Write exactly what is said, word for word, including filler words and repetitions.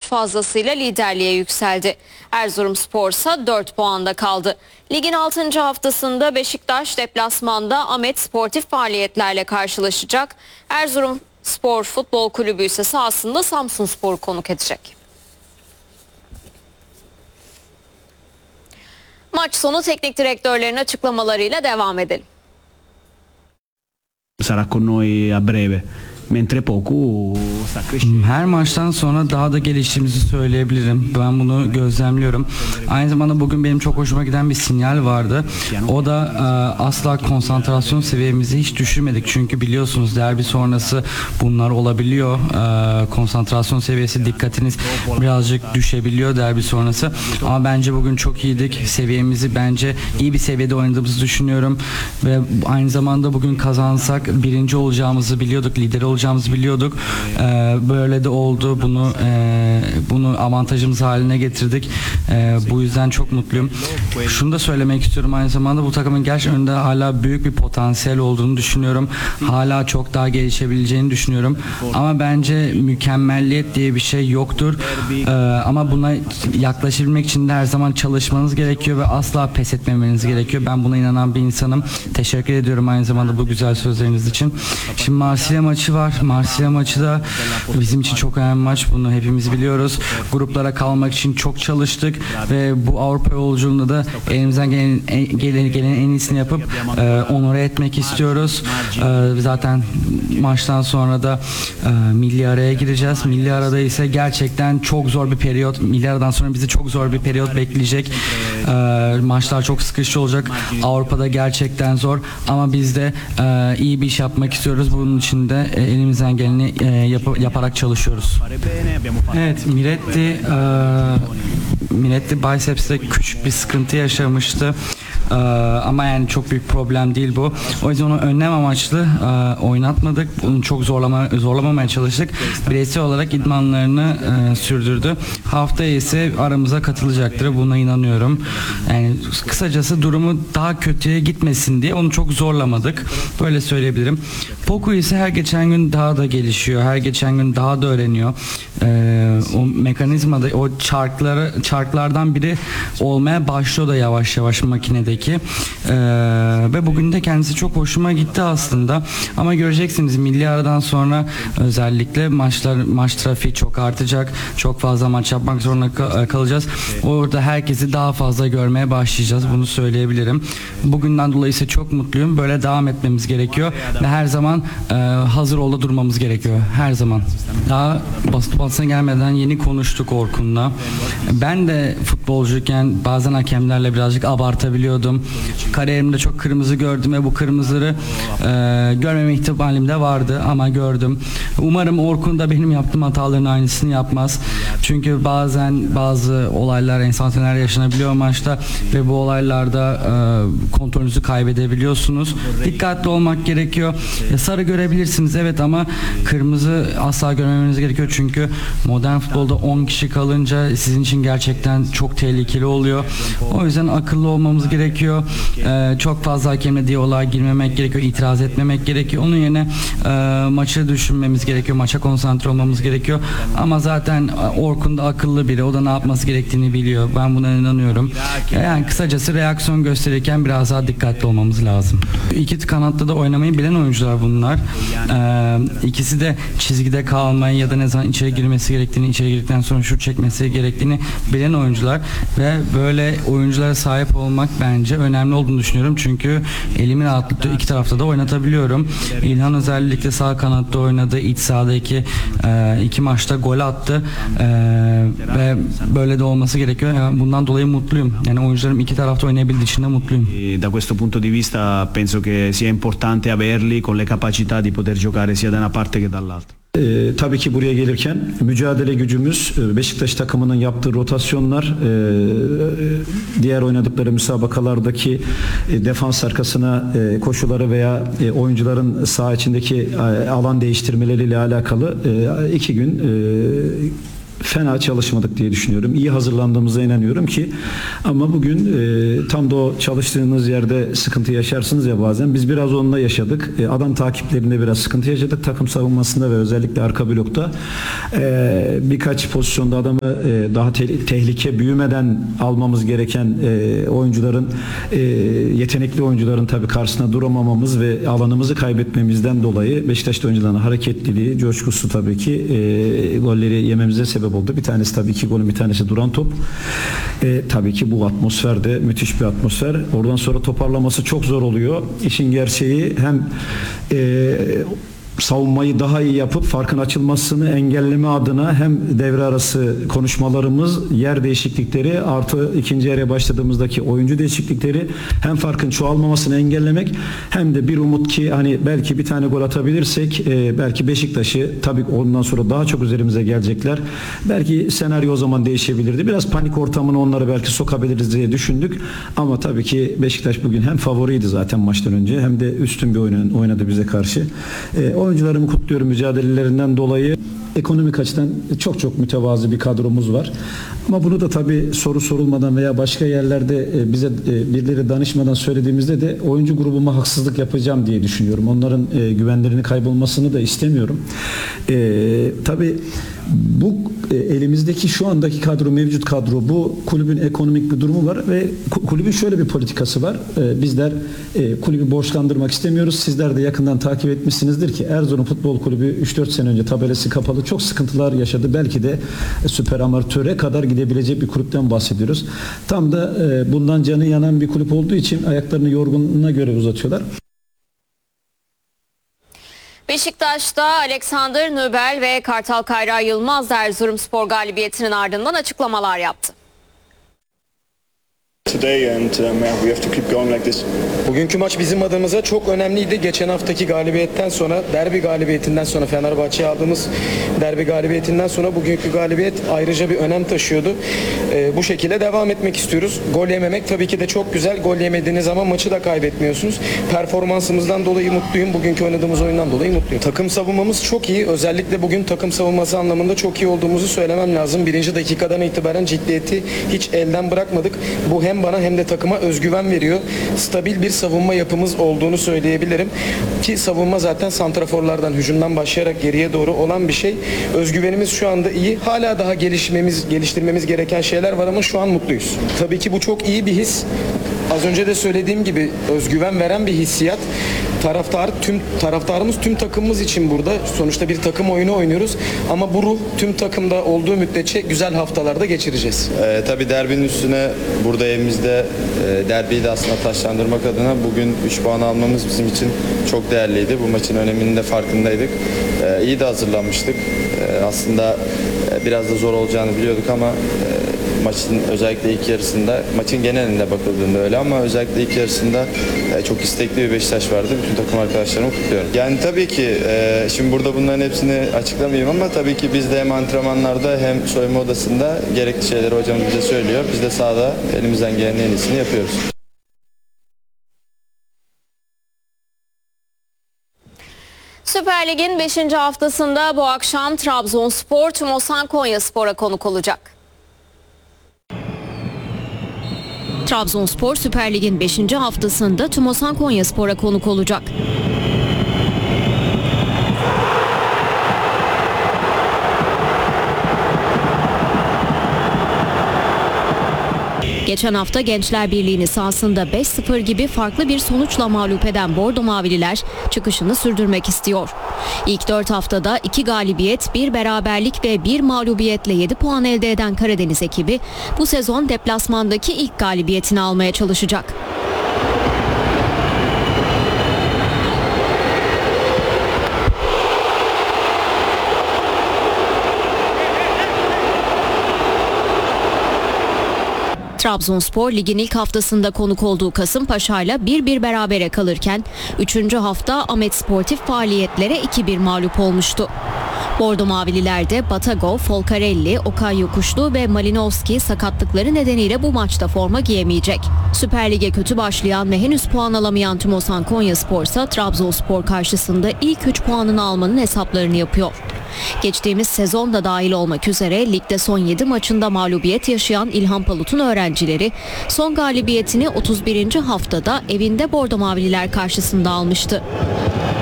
fazlasıyla liderliğe yükseldi. Erzurumspor ise dört puanda kaldı. Ligin altıncı haftasında Beşiktaş deplasmanda Ahmet sportif faaliyetlerle karşılaşacak. Erzurumspor Futbol Kulübü ise sahasında Samsunspor'u konuk edecek. Maç sonu teknik direktörlerin açıklamalarıyla devam edelim. Sarà con noi a breve. Mentre Poku sta crescendo. Her maçtan sonra daha da geliştiğimizi söyleyebilirim. Ben bunu gözlemliyorum. Aynı zamanda bugün benim çok hoşuma giden bir sinyal vardı. O da e, asla konsantrasyon seviyemizi hiç düşürmedik. Çünkü biliyorsunuz derbi sonrası bunlar olabiliyor. E, konsantrasyon seviyesi, dikkatiniz birazcık düşebiliyor derbi sonrası. Ama bence bugün çok iyiydik. Seviyemizi bence iyi bir seviyede oynadığımızı düşünüyorum. Ve aynı zamanda bugün kazansak birinci olacağımızı biliyorduk, lider olacağımızı biliyorduk. Ee, böyle de oldu. Bunu e, bunu avantajımız haline getirdik. Ee, bu yüzden çok mutluyum. Şunu da söylemek istiyorum, aynı zamanda bu takımın gerçekten önünde hala büyük bir potansiyel olduğunu düşünüyorum. Hala çok daha gelişebileceğini düşünüyorum. Ama bence mükemmelliyet diye bir şey yoktur. Ee, ama buna yaklaşabilmek için de her zaman çalışmanız gerekiyor ve asla pes etmemeniz gerekiyor. Ben buna inanan bir insanım. Teşekkür ediyorum aynı zamanda bu güzel sözleriniz için. Şimdi Marsilya maçı var. Marsilya maçı da bizim için çok önemli maç. Bunu hepimiz biliyoruz. Gruplara kalmak için çok çalıştık ve bu Avrupa yolculuğunda da elimizden gelen, gelen, gelen en iyisini yapıp e, onore etmek istiyoruz. E, zaten maçtan sonra da e, milli araya gireceğiz. Milli arada ise gerçekten çok zor bir periyot. Milli aradan sonra bizi çok zor bir periyot bekleyecek. E, maçlar çok sıkışıcı olacak. Avrupa'da gerçekten zor ama biz de e, iyi bir iş yapmak istiyoruz. Bunun için de e, elimizden geleni e, yap yaparak çalışıyoruz. Evet, Miretti e, Miretti biceps'te küçük bir sıkıntı yaşamıştı. Ee, ama yani çok büyük problem değil bu. O yüzden onu önlem amaçlı e, oynatmadık. Bunu çok zorlama zorlamamaya çalıştık. Bireysel olarak idmanlarını e, sürdürdü. Haftaya ise aramıza katılacaktır. Buna inanıyorum. Yani kısacası durumu daha kötüye gitmesin diye onu çok zorlamadık. Böyle söyleyebilirim. Poku ise her geçen gün daha da gelişiyor. Her geçen gün daha da öğreniyor. Ee, o mekanizmada o çarkları çarklardan biri olmaya başlıyor da yavaş yavaş makinedeki. Ee, ve bugün de kendisi çok hoşuma gitti aslında. Ama göreceksiniz milli aradan sonra özellikle maçlar maç trafiği çok artacak. Çok fazla maç yapmak zorunda kalacağız. Orada herkesi daha fazla görmeye başlayacağız. Bunu söyleyebilirim. Bugünden dolayı ise çok mutluyum. Böyle devam etmemiz gerekiyor ve her zaman e, hazır olda durmamız gerekiyor. Her zaman. Daha basın basına gelmeden yeni konuştuk Orkun'la. Ben de futbolcuyken bazen hakemlerle birazcık abartabiliyordum. Kariyerimde çok kırmızı gördüm ve bu kırmızıları e, görmeme ihtimalim de vardı ama gördüm. Umarım Orkun da benim yaptığım hataların aynısını yapmaz. Çünkü bazen bazı olaylar, enstantaneler yaşanabiliyor maçta ve bu olaylarda e, kontrolünüzü kaybedebiliyorsunuz. Dikkatli olmak gerekiyor. E, sarı görebilirsiniz evet ama kırmızı asla görmemeniz gerekiyor. Çünkü modern futbolda on kişi kalınca sizin için gerçekten çok tehlikeli oluyor. O yüzden akıllı olmamız gerekiyor. Ee, çok fazla hakemle diyaloğa girmemek gerekiyor, itiraz etmemek gerekiyor. Onun yerine e, maçı düşünmemiz gerekiyor, maça konsantre olmamız gerekiyor. Ama zaten Orkun da akıllı biri, o da ne yapması gerektiğini biliyor. Ben buna inanıyorum. Yani kısacası reaksiyon gösterirken biraz daha dikkatli olmamız lazım. İki kanatta da oynamayı bilen oyuncular bunlar. Ee, ikisi de çizgide kalmayı ya da ne zaman içeri girmesi gerektiğini, içeri girdikten sonra şut çekmesi gerektiğini bilen oyuncular ve böyle oyunculara sahip olmak bence önemli olduğunu düşünüyorum. Çünkü elimin rahatlıkla iki tarafta da oynatabiliyorum. İlhan özellikle sağ kanatta oynadı. İç sahadaki e, iki maçta gol attı. E, ve böyle de olması gerekiyor. Yani bundan dolayı mutluyum. Yani oyuncularım iki tarafta oynayabildiği için de mutluyum. Da questo punto di vista penso che sia importante averli con le capacità di poter giocare sia da una parte che dall'altra. Ee, tabii ki buraya gelirken mücadele gücümüz, Beşiktaş takımının yaptığı rotasyonlar, e, diğer oynadıkları müsabakalardaki e, defans arkasına e, koşuları veya e, oyuncuların saha içindeki e, alan değiştirmeleriyle alakalı e, iki gün e, fena çalışmadık diye düşünüyorum. İyi hazırlandığımıza inanıyorum ki ama bugün e, tam da o çalıştığınız yerde sıkıntı yaşarsınız ya bazen. Biz biraz onunla yaşadık. E, adam takiplerinde biraz sıkıntı yaşadık. Takım savunmasında ve özellikle arka blokta e, birkaç pozisyonda adamı e, daha te- tehlike büyümeden almamız gereken e, oyuncuların e, yetenekli oyuncuların tabii karşısına duramamamız ve alanımızı kaybetmemizden dolayı Beşiktaş'ta oyuncuların hareketliliği, coşkusu tabii ki e, golleri yememize sebep oldu. Bir tanesi tabii iki golün bir tanesi duran top. E, tabii ki bu atmosferde müthiş bir atmosfer. Oradan sonra toparlaması çok zor oluyor. İşin gerçeği hem e, savunmayı daha iyi yapıp farkın açılmasını engelleme adına hem devre arası konuşmalarımız, yer değişiklikleri artı ikinci yarıya başladığımızdaki oyuncu değişiklikleri hem farkın çoğalmamasını engellemek hem de bir umut ki hani belki bir tane gol atabilirsek e, belki Beşiktaş'ı tabii ondan sonra daha çok üzerimize gelecekler. Belki senaryo o zaman değişebilirdi. Biraz panik ortamını onları belki sokabiliriz diye düşündük. Ama tabii ki Beşiktaş bugün hem favoriydi zaten maçtan önce hem de üstün bir oyun oynadı bize karşı. E, Oyuncularımı kutluyorum mücadelelerinden dolayı. Ekonomik açıdan çok çok mütevazı bir kadromuz var. Ama bunu da tabii soru sorulmadan veya başka yerlerde bize birileri danışmadan söylediğimizde de oyuncu grubuma haksızlık yapacağım diye düşünüyorum. Onların güvenlerini kaybolmasını da istemiyorum. E, tabii bu elimizdeki şu andaki kadro, mevcut kadro, bu kulübün ekonomik bir durumu var ve kulübün şöyle bir politikası var. Bizler kulübü borçlandırmak istemiyoruz. Sizler de yakından takip etmişsinizdir ki Erzurum Futbol Kulübü üç dört sene önce tabelası kapalı çok sıkıntılar yaşadı. Belki de süper amatöre kadar gidebilecek bir kulüpten bahsediyoruz. Tam da bundan canı yanan bir kulüp olduğu için ayaklarını yorgunluğuna göre uzatıyorlar. Beşiktaş'ta Alexander Nübel ve Kartal Kayra Yılmaz Erzurumspor galibiyetinin ardından açıklamalar yaptı. Today and um, yeah, we have to keep going like this. Bugünkü maç bizim adımıza çok önemliydi. Geçen haftaki galibiyetten sonra, derbi galibiyetinden sonra, Fenerbahçe'ye aldığımız derbi galibiyetinden sonra bugünkü galibiyet ayrıca bir önem taşıyordu. Ee, bu şekilde devam etmek istiyoruz. Gol yememek tabii ki de çok güzel. Gol yemediğiniz zaman maçı da kaybetmiyorsunuz. Performansımızdan dolayı mutluyum. Bugünkü oynadığımız oyundan dolayı mutluyum. Takım savunmamız çok iyi. Özellikle bugün takım savunması anlamında çok iyi olduğumuzu söylemem lazım. Birinci dakikadan itibaren ciddiyeti hiç elden bırakmadık. Bu hem bana hem de takıma özgüven veriyor. Stabil bir savunma yapımız olduğunu söyleyebilirim. Ki savunma zaten santraforlardan, hücumdan başlayarak geriye doğru olan bir şey. Özgüvenimiz şu anda iyi. Hala daha gelişmemiz, geliştirmemiz gereken şeyler var ama şu an mutluyuz. Tabii ki bu çok iyi bir his. Az önce de söylediğim gibi özgüven veren bir hissiyat. Taraftar, tüm taraftarımız tüm takımımız için burada. Sonuçta bir takım oyunu oynuyoruz. Ama bu ruh tüm takımda olduğu müddetçe güzel haftalarda geçireceğiz. Ee, tabii derbinin üstüne burada evimizde e, derbiyi de aslında taşlandırmak adına bugün üç puan almamız bizim için çok değerliydi. Bu maçın öneminin de farkındaydık. Ee, iyi de hazırlanmıştık. Ee, aslında e, biraz da zor olacağını biliyorduk ama e, maçın özellikle ilk yarısında, maçın genelinde bakıldığında öyle ama özellikle ilk yarısında e, çok istekli bir Beşiktaş vardı. Bütün takım arkadaşlarımı kutluyorum. Yani tabii ki e, şimdi burada bunların hepsini açıklamayayım ama tabii ki biz de hem antrenmanlarda hem soyunma odasında gerekli şeyleri hocamız bize söylüyor. Biz de sahada elimizden gelen en iyisini yapıyoruz. Süper Lig'in beşinci haftasında bu akşam Trabzonspor Tümosan Konyaspor'a konuk olacak. Trabzonspor Süper Lig'in beşinci haftasında Tümosan Konyaspor'a konuk olacak. Geçen hafta Gençler Birliği'ni sahasında beş sıfır gibi farklı bir sonuçla mağlup eden Bordo Mavililer çıkışını sürdürmek istiyor. İlk dört haftada iki galibiyet, bir beraberlik ve bir mağlubiyetle yedi puan elde eden Karadeniz ekibi bu sezon deplasmandaki ilk galibiyetini almaya çalışacak. Trabzonspor ligin ilk haftasında konuk olduğu Kasımpaşa'yla bir bir berabere kalırken üçüncü hafta Ahmet Sportif faaliyetlere iki bir mağlup olmuştu. Bordo Mavililer'de Batagov, Folcarelli, Okay Yokuşlu ve Malinowski sakatlıkları nedeniyle bu maçta forma giyemeyecek. Süper Lig'e kötü başlayan ve henüz puan alamayan Tümosan Konyaspor ise Trabzonspor karşısında ilk üç puanını almanın hesaplarını yapıyor. Geçtiğimiz sezon da dahil olmak üzere ligde son yedi maçında mağlubiyet yaşayan İlhan Palut'un öğrencileri son galibiyetini otuz birinci haftada evinde Bordo Mavililer karşısında almıştı.